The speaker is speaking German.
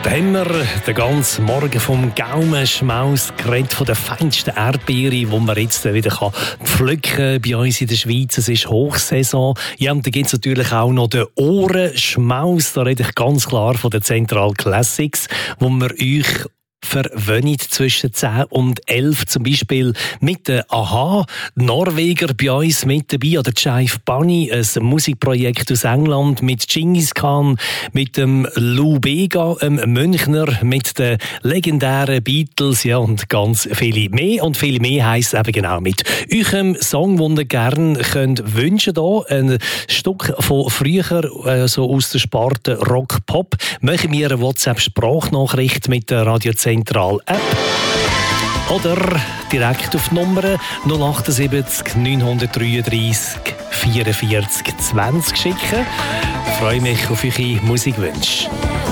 Da haben wir den ganzen Morgen vom Gaumenschmaus geredet, von der feinsten Erdbeere, die man jetzt wieder pflücken kann bei uns in der Schweiz. Es ist Hochsaison. Ja, und da gibt es natürlich auch noch den Ohrenschmaus. Da rede ich ganz klar von den Central Classics, wo wir euch verwöhnt zwischen 10 und 11, zum Beispiel mit den Aha, Norweger bei uns mit dabei, oder Jive Bunny, ein Musikprojekt aus England mit Genghis Khan, mit dem Lou Bega, Münchner, mit den legendären Beatles, ja, und ganz viele mehr. Und viel mehr heisst eben genau mit eurem Song, den ihr gerne könnt wünschen könnt. Ein Stück von früher, so aus der Sparte Rock-Pop. Machen wir eine WhatsApp-Sprachnachricht mit der Radio Zentral-App oder direkt auf die Nummer 078 933 44 20 schicken. Ich freue mich auf eure Musikwünsche.